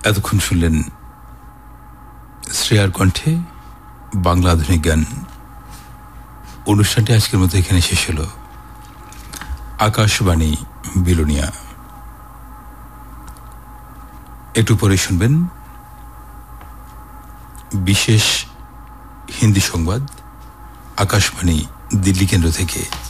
এতক্ষণ শুনলেন শ্রেয়ার কণ্ঠে বাংলা আধুনিক গান। অনুষ্ঠানটি আজকের মতো এখানে শেষ হল। আকাশবাণী বিলোনিয়া। একটু পরে শুনবেন বিশেষ হিন্দি সংবাদ আকাশবাণী দিল্লি কেন্দ্র থেকে।